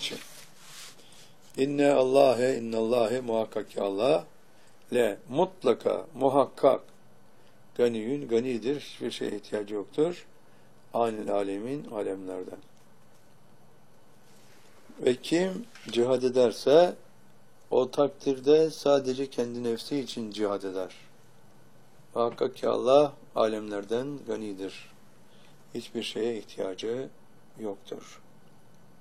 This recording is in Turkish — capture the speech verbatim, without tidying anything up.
için. İnne Allah'e innallâhe muhakkak ki Allah le mutlaka muhakkak ganiyün ganidir. Hiçbir şeye ihtiyacı yoktur. Anil alemin alemlerden. Ve kim cihad ederse o takdirde sadece kendi nefsi için cihad eder. Muhakkak ki Allah alemlerden ganidir. Hiçbir şeye ihtiyacı yoktur.